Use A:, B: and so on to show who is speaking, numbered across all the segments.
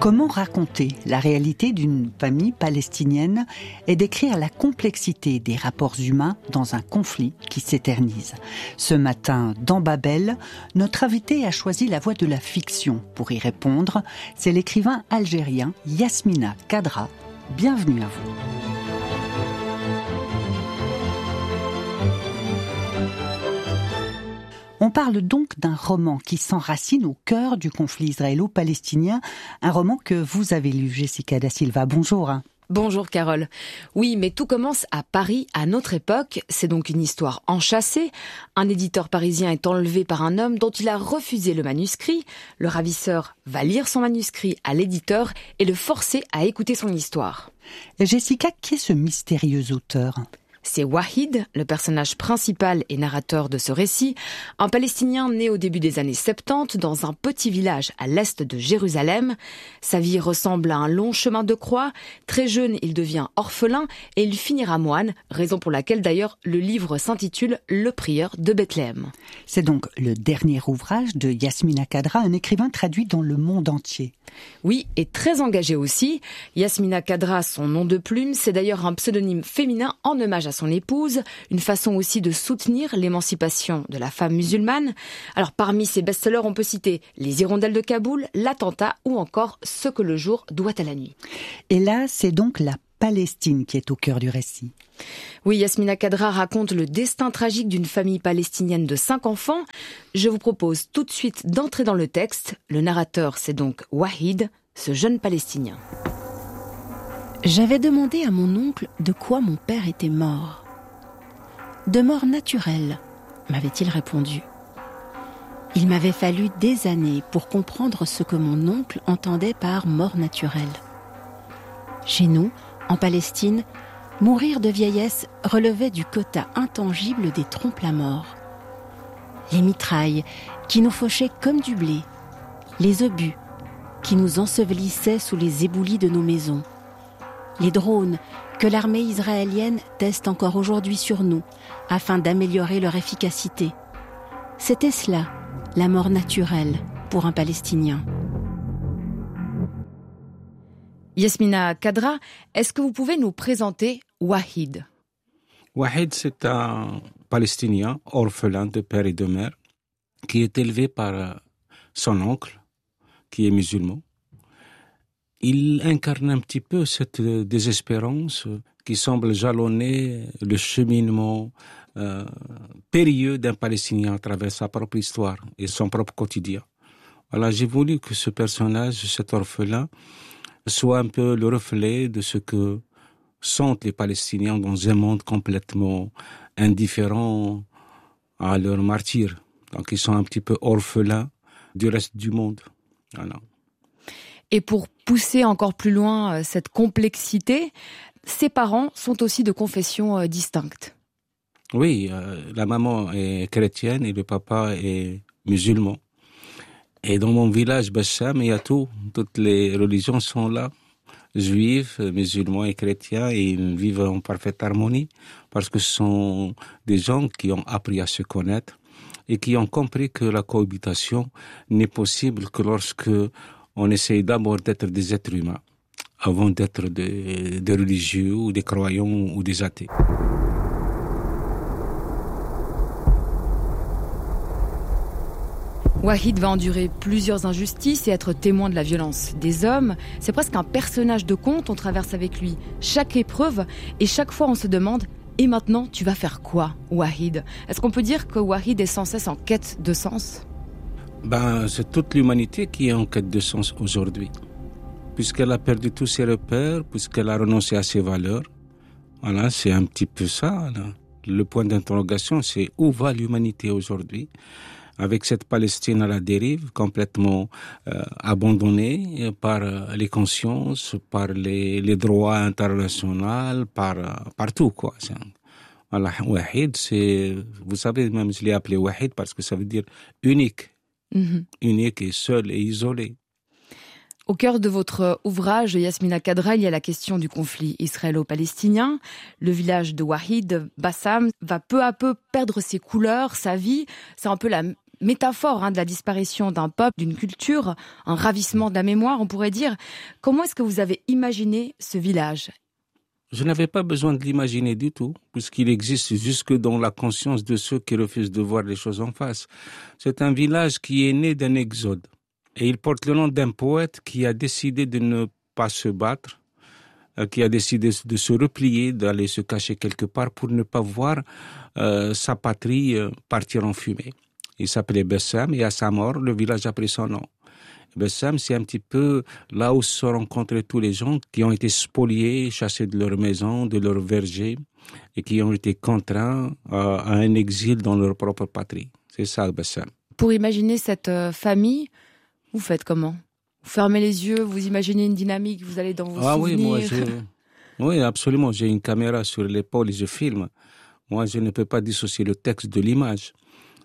A: Comment raconter la réalité d'une famille palestinienne et décrire la complexité des rapports humains dans un conflit qui s'éternise? Ce matin, dans Babel, notre invité a choisi la voie de la fiction pour y répondre. C'est l'écrivain algérien Yasmina Khadra. Bienvenue à vous. On parle donc d'un roman qui s'enracine au cœur du conflit israélo-palestinien, un roman que vous avez lu, Jessica Da Silva. Bonjour.
B: Bonjour Carole. Oui, mais tout commence à Paris, à notre époque. C'est donc une histoire enchâssée. Un éditeur parisien est enlevé par un homme dont il a refusé le manuscrit. Le ravisseur va lire son manuscrit à l'éditeur et le forcer à écouter son histoire.
A: Jessica, qui est ce mystérieux auteur ?
B: C'est Wahid, le personnage principal et narrateur de ce récit, un Palestinien né au début des années 70 dans un petit village à l'est de Jérusalem. Sa vie ressemble à un long chemin de croix. Très jeune, il devient orphelin et il finira moine, raison pour laquelle d'ailleurs le livre s'intitule « Le prieur de Bethléem ».
A: C'est donc le dernier ouvrage de Yasmina Khadra, un écrivain traduit dans le monde entier.
B: Oui, et très engagé aussi. Yasmina Khadra, son nom de plume, c'est d'ailleurs un pseudonyme féminin en hommage à son épouse, une façon aussi de soutenir l'émancipation de la femme musulmane. Alors parmi ses best-sellers, on peut citer Les hirondelles de Kaboul, L'attentat ou encore Ce que le jour doit à la nuit.
A: Et là, c'est donc la Palestine qui est au cœur du récit.
B: Oui, Yasmina Khadra raconte le destin tragique d'une famille palestinienne de 5 enfants. Je vous propose tout de suite d'entrer dans le texte. Le narrateur, c'est donc Wahid, ce jeune Palestinien.
C: J'avais demandé à mon oncle de quoi mon père était mort. De mort naturelle, m'avait-il répondu. Il m'avait fallu des années pour comprendre ce que mon oncle entendait par mort naturelle. Chez nous, en Palestine, mourir de vieillesse relevait du quota intangible des trompes-la-mort. Les mitrailles qui nous fauchaient comme du blé, les obus qui nous ensevelissaient sous les éboulis de nos maisons, les drones que l'armée israélienne teste encore aujourd'hui sur nous afin d'améliorer leur efficacité. C'était cela, la mort naturelle pour un Palestinien.
B: Yasmina Khadra, est-ce que vous pouvez nous présenter Wahid ?
D: Wahid, c'est un Palestinien orphelin de père et de mère qui est élevé par son oncle, qui est musulman. Il incarne un petit peu cette désespérance qui semble jalonner le cheminement périlleux d'un Palestinien à travers sa propre histoire et son propre quotidien. Voilà, j'ai voulu que ce personnage, cet orphelin, soit un peu le reflet de ce que sentent les Palestiniens dans un monde complètement indifférent à leur martyr. Donc ils sont un petit peu orphelins du reste du monde. Voilà.
B: Et pour pousser encore plus loin cette complexité, ses parents sont aussi de confession distincte.
D: Oui, la maman est chrétienne et le papa est musulman. Et dans mon village, Bassam, il y a tout. Toutes les religions sont là. Juifs, musulmans et chrétiens, et ils vivent en parfaite harmonie parce que ce sont des gens qui ont appris à se connaître et qui ont compris que la cohabitation n'est possible que lorsque on essaye d'abord d'être des êtres humains avant d'être des religieux ou des croyants ou des athées.
B: Wahid va endurer plusieurs injustices et être témoin de la violence des hommes. C'est presque un personnage de conte, on traverse avec lui chaque épreuve et chaque fois on se demande « Et maintenant, tu vas faire quoi, Wahid ?» Est-ce qu'on peut dire que Wahid est sans cesse en quête de sens ?
D: C'est toute l'humanité qui est en quête de sens aujourd'hui. Puisqu'elle a perdu tous ses repères, puisqu'elle a renoncé à ses valeurs. Voilà, c'est un petit peu ça. Là. Le point d'interrogation, c'est où va l'humanité aujourd'hui ? Avec cette Palestine à la dérive, complètement abandonnée par les consciences, par les droits internationaux, par tout, quoi. Voilà, Wahid, vous savez, même je l'ai appelé Wahid parce que ça veut dire unique. Unique et seul et isolé.
B: Au cœur de votre ouvrage, Yasmina Khadra, il y a la question du conflit israélo-palestinien. Le village de Wahid, Bassam, va peu à peu perdre ses couleurs, sa vie. C'est un peu la métaphore de la disparition d'un peuple, d'une culture, un ravissement de la mémoire, on pourrait dire. Comment est-ce que vous avez imaginé ce village ?
D: Je n'avais pas besoin de l'imaginer du tout, puisqu'il existe jusque dans la conscience de ceux qui refusent de voir les choses en face. C'est un village qui est né d'un exode. Et il porte le nom d'un poète qui a décidé de ne pas se battre, qui a décidé de se replier, d'aller se cacher quelque part pour ne pas voir sa patrie partir en fumée. Il s'appelait Bessem et à sa mort, le village a pris son nom. Bessem, c'est un petit peu là où se sont rencontrés tous les gens qui ont été spoliés, chassés de leur maison, de leur verger et qui ont été contraints à un exil dans leur propre patrie. C'est ça, Bessem.
B: Pour imaginer cette famille, vous faites comment ? Vous fermez les yeux, vous imaginez une dynamique, vous allez dans vos souvenirs.
D: Oui, absolument. J'ai une caméra sur l'épaule et je filme. Moi, je ne peux pas dissocier le texte de l'image.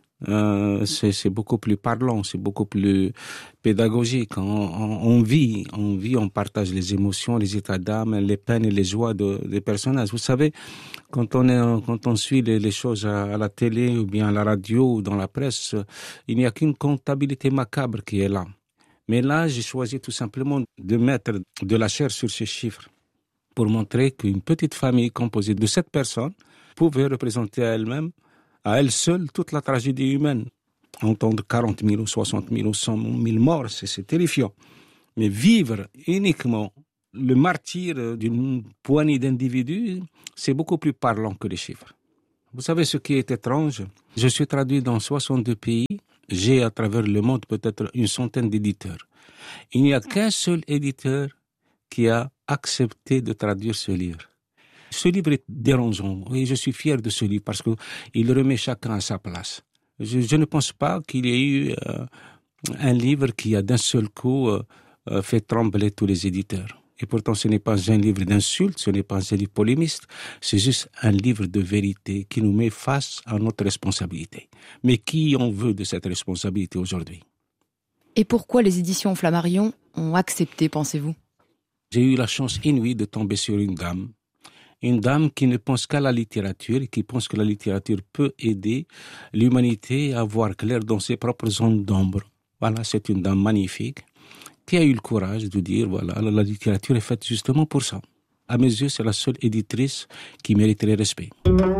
D: C'est beaucoup plus parlant, c'est beaucoup plus pédagogique. On vit, on partage les émotions, les états d'âme, les peines et les joies des personnages. Vous savez, quand on suit les choses à la télé ou bien à la radio ou dans la presse, il n'y a qu'une comptabilité macabre qui est là. Mais là, j'ai choisi tout simplement de mettre de la chair sur ces chiffres pour montrer qu'une petite famille composée de 7 personnes pouvait représenter à elle seule, toute la tragédie humaine. Entendre 40 000 ou 60 000 ou 100 000 morts, c'est terrifiant. Mais vivre uniquement le martyre d'une poignée d'individus, c'est beaucoup plus parlant que les chiffres. Vous savez ce qui est étrange ? Je suis traduit dans 62 pays. J'ai à travers le monde peut-être une centaine d'éditeurs. Il n'y a qu'un seul éditeur qui a accepté de traduire ce livre. Ce livre est dérangeant et je suis fier de ce livre parce qu'il remet chacun à sa place. Je ne pense pas qu'il y ait eu un livre qui a d'un seul coup fait trembler tous les éditeurs. Et pourtant, ce n'est pas un livre d'insultes, ce n'est pas un livre polémiste, c'est juste un livre de vérité qui nous met face à notre responsabilité. Mais qui en veut de cette responsabilité aujourd'hui ?
B: Et pourquoi les éditions Flammarion ont accepté, pensez-vous ?
D: J'ai eu la chance inouïe de tomber sur une dame qui ne pense qu'à la littérature et qui pense que la littérature peut aider l'humanité à voir clair dans ses propres zones d'ombre. Voilà, c'est une dame magnifique qui a eu le courage de dire, voilà, la littérature est faite justement pour ça. À mes yeux, c'est la seule éditrice qui mériterait respect.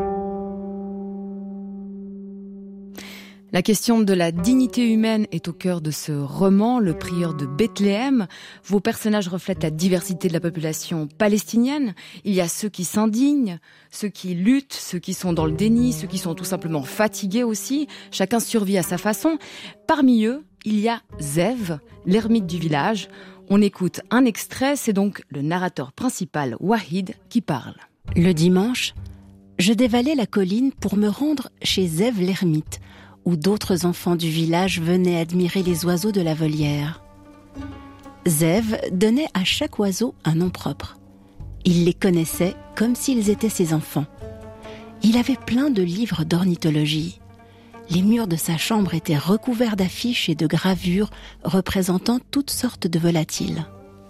B: La question de la dignité humaine est au cœur de ce roman, Le Prieur de Bethléem. Vos personnages reflètent la diversité de la population palestinienne. Il y a ceux qui s'indignent, ceux qui luttent, ceux qui sont dans le déni, ceux qui sont tout simplement fatigués aussi. Chacun survit à sa façon. Parmi eux, il y a Zev, l'ermite du village. On écoute un extrait, c'est donc le narrateur principal, Wahid, qui parle.
C: Le dimanche, je dévalais la colline pour me rendre chez Zev l'ermite, où d'autres enfants du village venaient admirer les oiseaux de la volière. Zev donnait à chaque oiseau un nom propre. Il les connaissait comme s'ils étaient ses enfants. Il avait plein de livres d'ornithologie. Les murs de sa chambre étaient recouverts d'affiches et de gravures représentant toutes sortes de volatiles.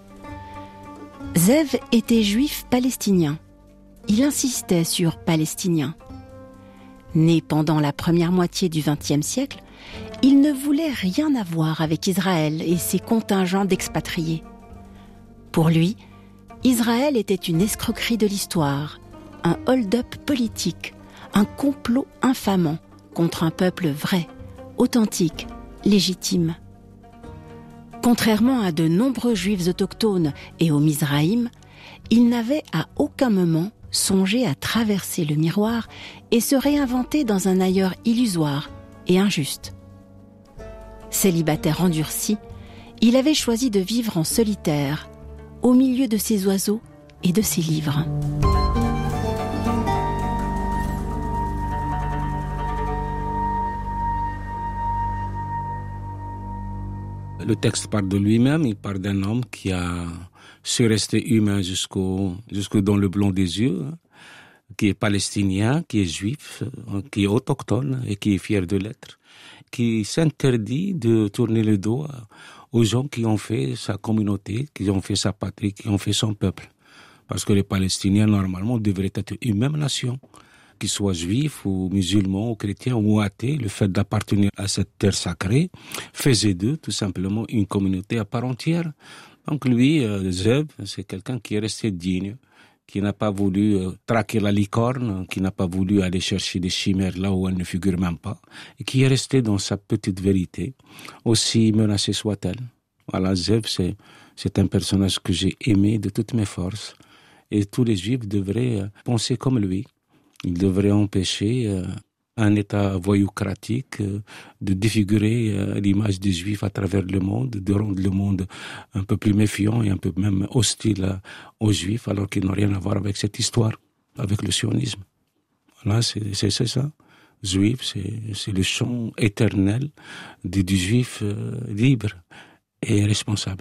C: Zev était juif palestinien. Il insistait sur palestinien. Né pendant la première moitié du XXe siècle, il ne voulait rien avoir avec Israël et ses contingents d'expatriés. Pour lui, Israël était une escroquerie de l'histoire, un hold-up politique, un complot infamant contre un peuple vrai, authentique, légitime. Contrairement à de nombreux juifs autochtones et aux Mizraïm, il n'avait à aucun moment songé à traverser le miroir et se réinventer dans un ailleurs illusoire et injuste. Célibataire endurci, il avait choisi de vivre en solitaire, au milieu de ses oiseaux et de ses livres.
D: Le texte parle de lui-même, il parle d'un homme qui a su rester humain jusqu'au dans le blanc des yeux, qui est palestinien, qui est juif, qui est autochtone et qui est fier de l'être, qui s'interdit de tourner le dos aux gens qui ont fait sa communauté, qui ont fait sa patrie, qui ont fait son peuple. Parce que les Palestiniens, normalement, devraient être une même nation. qu'ils soient juifs ou musulmans ou chrétiens ou athées, le fait d'appartenir à cette terre sacrée faisait d'eux tout simplement une communauté à part entière. Donc lui, Zev, c'est quelqu'un qui est resté digne, qui n'a pas voulu traquer la licorne, qui n'a pas voulu aller chercher des chimères là où elles ne figurent même pas, et qui est resté dans sa petite vérité, aussi menacée soit-elle. Voilà, Zev, c'est un personnage que j'ai aimé de toutes mes forces, et tous les Juifs devraient penser comme lui. Ils devraient empêcher un État voyoucratique de défigurer l'image des Juifs à travers le monde, de rendre le monde un peu plus méfiant et un peu même hostile aux Juifs, alors qu'ils n'ont rien à voir avec cette histoire, avec le sionisme. Voilà, c'est ça. Juif, c'est le chant éternel du Juif libre et responsable.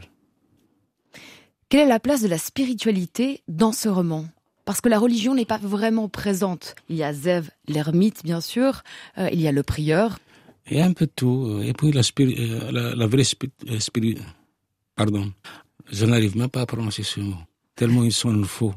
B: Quelle est la place de la spiritualité dans ce roman ? Parce que la religion n'est pas vraiment présente. Il y a Zev, l'ermite, bien sûr. Il y a le prieur.
D: Il y a un peu de tout. Et puis la vraie Pardon. Je n'arrive même pas à prononcer ce mot. Tellement ils sonne faux.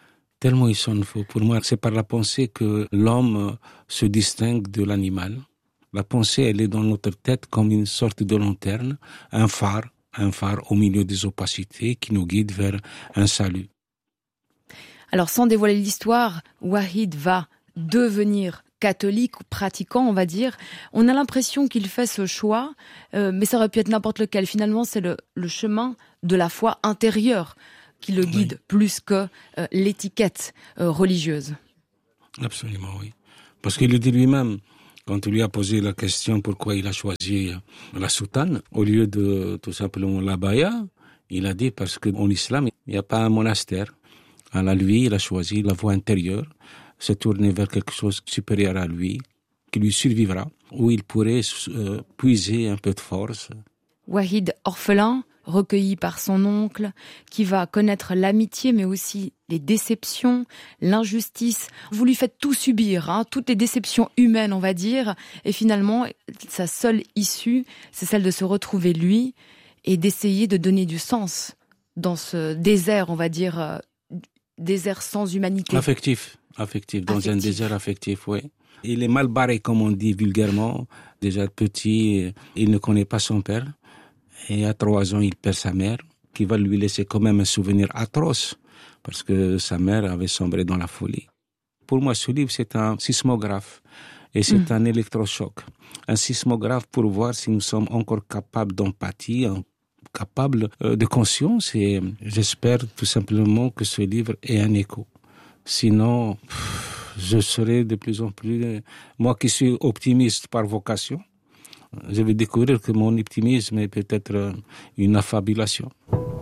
D: Pour moi, c'est par la pensée que l'homme se distingue de l'animal. La pensée, elle est dans notre tête comme une sorte de lanterne, un phare au milieu des opacités qui nous guide vers un salut.
B: Alors, sans dévoiler l'histoire, Wahid va devenir catholique ou pratiquant, on va dire. On a l'impression qu'il fait ce choix, mais ça aurait pu être n'importe lequel. Finalement, c'est le chemin de la foi intérieure qui le guide plus que l'étiquette religieuse.
D: Absolument, oui. Parce qu'il le dit lui-même, quand on lui a posé la question pourquoi il a choisi la soutane au lieu de tout simplement l'abaya, il a dit parce qu'en islam, il n'y a pas un monastère. Alors lui, il a choisi la voie intérieure, se tourner vers quelque chose de supérieur à lui, qui lui survivra, où il pourrait puiser un peu de force.
B: Wahid, orphelin, recueilli par son oncle, qui va connaître l'amitié, mais aussi les déceptions, l'injustice. Vous lui faites tout subir, toutes les déceptions humaines, on va dire. Et finalement, sa seule issue, c'est celle de se retrouver lui et d'essayer de donner du sens dans ce désert, on va dire, désert sans humanité.
D: Affectif, dans un désert affectif, oui. Il est mal barré, comme on dit vulgairement. Déjà petit, il ne connaît pas son père. Et à 3 ans, il perd sa mère, qui va lui laisser quand même un souvenir atroce, parce que sa mère avait sombré dans la folie. Pour moi, ce livre, c'est un sismographe. Et c'est un électrochoc. Un sismographe pour voir si nous sommes encore capables d'empathie, capable de conscience, et j'espère tout simplement que ce livre ait un écho. Sinon, je serai de plus en plus... Moi qui suis optimiste par vocation, je vais découvrir que mon optimisme est peut-être une affabulation.